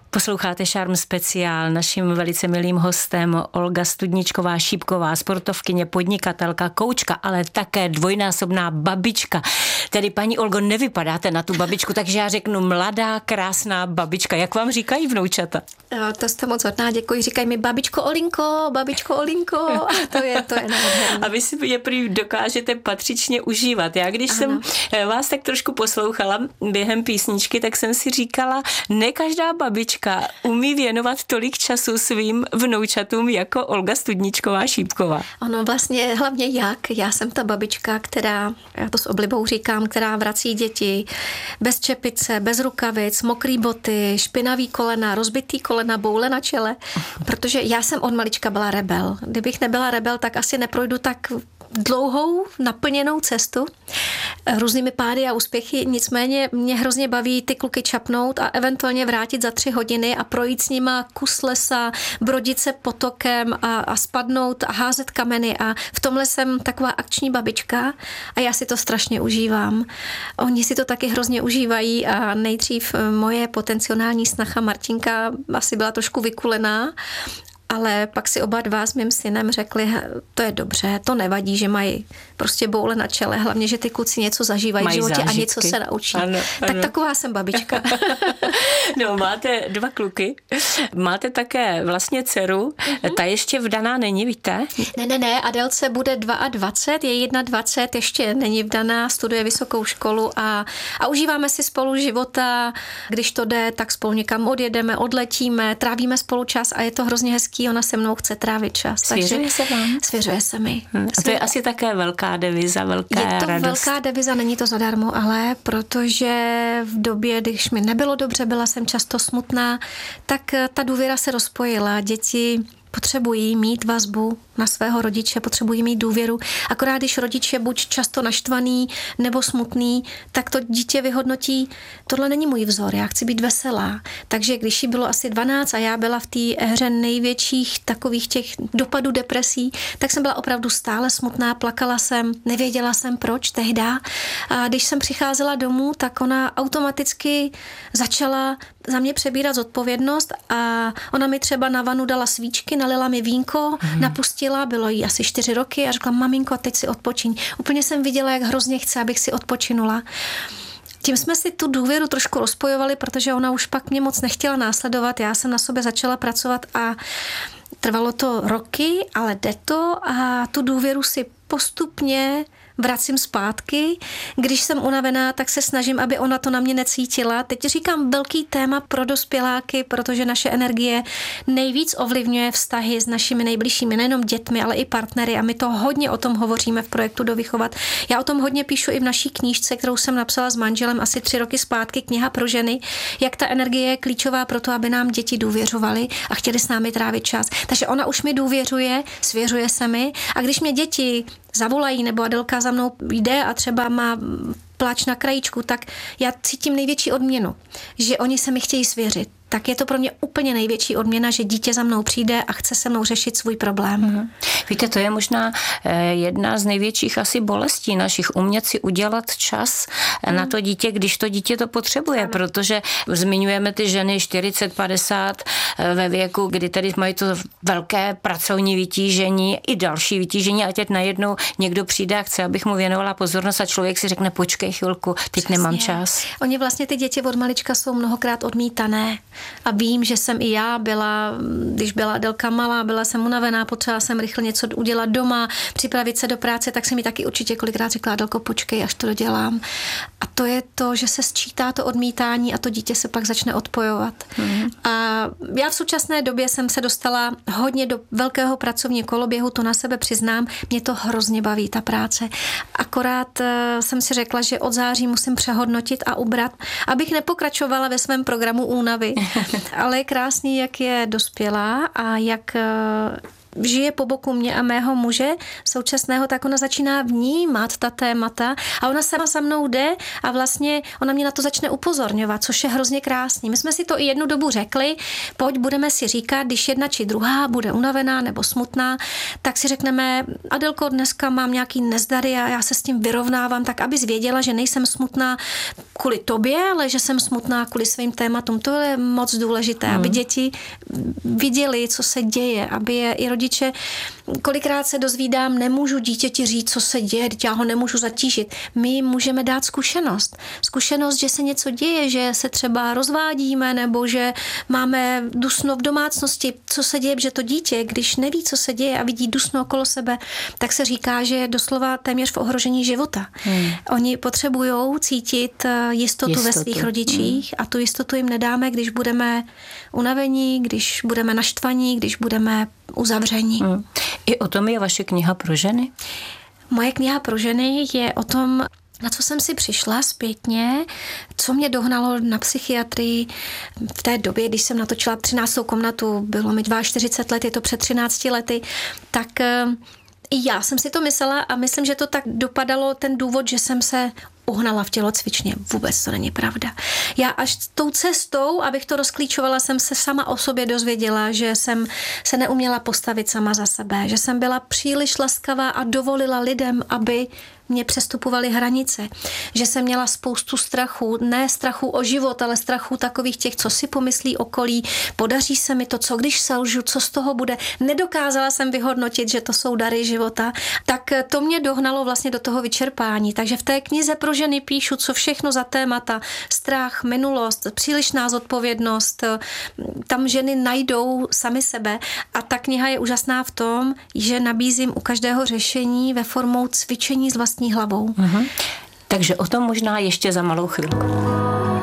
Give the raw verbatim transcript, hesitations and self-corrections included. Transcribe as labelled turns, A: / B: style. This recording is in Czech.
A: Posloucháte Šarm speciál. Naším velice milým hostem Olga Studničková-Šípková, sportovkyně, podnikatelka, koučka, ale také dvojnásobná babička. Tedy paní Olgo, nevypadáte na tu babičku, takže já řeknu mladá, krásná babička. Jak vám říkají vnoučata?
B: Jo, to jste moc hodná, děkuji. Říkají mi babičko Olinko, babičko Olinko. A to je, to je nádherné.
A: A vy si je prý dokážete patřičně užívat. Já když ano. jsem vás tak trošku poslouchala během písničky, tak jsem si říkala, ne každá babička umí věnovat tolik času svým vnoučatům jako Olga Studničková-Šípková.
B: Ono vlastně hlavně jak. Já jsem ta babička, která, já to s oblibou říkám, která vrací děti bez čepice, bez rukavic, mokrý boty, špinavý kolena, rozbitý kolena, boule na čele, protože já jsem od malička byla rebel. Kdybych nebyla rebel, tak asi neprojdu tak dlouhou, naplněnou cestu různými pády a úspěchy, nicméně mě hrozně baví ty kluky čapnout a eventuálně vrátit za tři hodiny a projít s nima kus lesa, brodit se potokem a, a spadnout a házet kameny a v tomhle jsem taková akční babička a já si to strašně užívám. Oni si to taky hrozně užívají a nejdřív moje potenciální snacha Martinka asi byla trošku vykulená, ale pak si oba dva s mým synem řekli, to je dobře, to nevadí, že mají prostě boule na čele, hlavně, že ty kluci něco zažívají v životě zážitky. A něco se naučí. Ano, tak ano. Taková jsem babička.
A: No, máte dva kluky, máte také vlastně dceru, ta ještě vdaná není, víte?
B: Ne, ne, ne, Adelce bude dvacet dva, je dvacet jedna, ještě není vdaná, studuje vysokou školu a, a užíváme si spolu života, když to jde, tak spolu někam odjedeme, odletíme, trávíme spolu čas a je to hrozně hezký. Ona se mnou chce trávit čas.
A: Svěřuje
B: takže
A: se vám?
B: Svěřuje se mi.
A: Hmm. A to je asi také velká deviza, velká radost.
B: Je to
A: radost.
B: velká deviza, není to zadarmo, ale protože v době, když mi nebylo dobře, byla jsem často smutná, tak ta důvěra se rozpojila. Děti potřebují mít vazbu na svého rodiče, potřebují mít důvěru. Akorát když rodič je buď často naštvaný nebo smutný, tak to dítě vyhodnotí, tohle není můj vzor, já chci být veselá. Takže když jí bylo asi dvanáct a já byla v té hře největších takových těch dopadů depresí, tak jsem byla opravdu stále smutná, plakala jsem, nevěděla jsem proč tehda. A když jsem přicházela domů, tak ona automaticky začala za mě přebírat zodpovědnost a ona mi třeba na vanu dala svíčky, nalila mi vínko, hmm. napustila, bylo jí asi čtyři roky a řekla, maminko, teď si odpočiň. Úplně jsem viděla, jak hrozně chce, abych si odpočinula. Tím jsme si tu důvěru trošku rozpojovali, protože ona už pak mě moc nechtěla následovat. Já jsem na sobě začala pracovat a trvalo to roky, ale jde to a tu důvěru si postupně vracím zpátky. Když jsem unavená, tak se snažím, aby ona to na mě necítila. Teď říkám velký téma pro dospěláky, protože naše energie nejvíc ovlivňuje vztahy s našimi nejbližšími, nejenom dětmi, ale i partnery a my to hodně o tom hovoříme v projektu Dovychovat. Já o tom hodně píšu i v naší knížce, kterou jsem napsala s manželem asi tři roky zpátky, kniha pro ženy, jak ta energie je klíčová pro to, aby nám děti důvěřovaly a chtěli s námi trávit čas. Takže ona už mi důvěřuje, svěřuje se mi a když mě děti zavolají nebo Adelka za mnou jde a třeba má pláč na krajíčku, tak já cítím největší odměnu, že oni se mi chtějí svěřit. Tak je to pro mě úplně největší odměna, že dítě za mnou přijde a chce se mnou řešit svůj problém.
A: Hmm. Víte, to je možná jedna z největších asi bolestí našich, umět si udělat čas hmm. na to dítě, když to dítě to potřebuje, ano. Protože zmiňujeme ty ženy čtyřicet padesát ve věku, kdy tady mají to velké pracovní vytížení i další vytížení a teď najednou někdo přijde a chce, abych mu věnovala pozornost a člověk si řekne, počkej chvilku, teď Přesně. nemám čas.
B: Oni vlastně ty děti od malička jsou mnohokrát odmítané. A vím, že jsem i já byla, když byla Adelka malá, byla jsem unavená, potřebovala jsem rychle něco udělat doma, připravit se do práce, tak jsem mi taky určitě kolikrát řekla, Adelko, počkej, až to dodělám. A to je to, že se sčítá to odmítání a to dítě se pak začne odpojovat. Mm. A já v současné době jsem se dostala hodně do velkého pracovního koloběhu, to na sebe přiznám, mě to hrozně baví, ta práce. Akorát uh, jsem si řekla, že od září musím přehodnotit a ubrat, abych nepokračovala ve svém programu únavy. Ale je krásný, jak je dospělá a jak žije po boku mě a mého muže současného, tak ona začíná vnímat ta témata a ona sama za mnou jde a vlastně ona mě na to začne upozorňovat, což je hrozně krásný. My jsme si to i jednu dobu řekli, pojď, budeme si říkat, když jedna či druhá bude unavená nebo smutná, tak si řekneme, Adelko, dneska mám nějaký nezdary a já se s tím vyrovnávám, tak abys věděla, že nejsem smutná kvůli tobě, ale že jsem smutná kvůli svým tématům. To je moc důležité, hmm. aby děti viděli, co se děje, aby je i rodiče, kolikrát se dozvídám, nemůžu dítěti říct, co se děje, já ho nemůžu zatížit. My můžeme dát zkušenost. Zkušenost, že se něco děje, že se třeba rozvádíme nebo že máme dusno v domácnosti, co se děje, že to dítě, když neví, co se děje a vidí dusno okolo sebe, tak se říká, že je doslova téměř v ohrožení života. Hmm. Oni potřebují cítit jistotu, jistotu ve svých rodičích hmm. a tu jistotu jim nedáme, když budeme unavení, když budeme naštvaní, když budeme uzavření. Hmm.
A: I o tom je vaše kniha pro ženy?
B: Moje kniha pro ženy je o tom, na co jsem si přišla zpětně, co mě dohnalo na psychiatrii v té době, když jsem natočila třináctou komnatu, bylo mi čtyřicet dva let, je to před třinácti lety, tak i já jsem si to myslela a myslím, že to tak dopadalo, ten důvod, že jsem se uhnala v tělocvičně. Vůbec to není pravda. Já až tou cestou, abych to rozklíčovala, jsem se sama o sobě dozvěděla, že jsem se neuměla postavit sama za sebe, že jsem byla příliš laskavá a dovolila lidem, aby mě přestupovaly hranice, že jsem měla spoustu strachu, ne strachu o život, ale strachu takových těch, co si pomyslí okolí, podaří se mi to, co když selžu, co z toho bude. Nedokázala jsem vyhodnotit, že to jsou dary života, tak to mě dohnalo vlastně do toho vyčerpání. Takže v té knize pro ženy píšu, co všechno za témata, strach, minulost, přílišná zodpovědnost, tam ženy najdou sami sebe a ta kniha je úžasná v tom, že nabízím u každého řešení ve formou cvičení s vlastní hlavou.
A: Uh-huh. Takže o tom možná ještě za malou chvilku.